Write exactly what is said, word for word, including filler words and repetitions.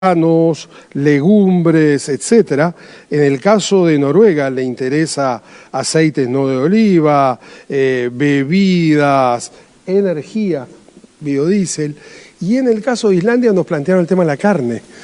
granos, legumbres, etcétera. En el caso de Noruega le interesa aceites no de oliva, eh, bebidas, energía, biodiesel. Y en el caso de Islandia nos plantearon el tema de la carne.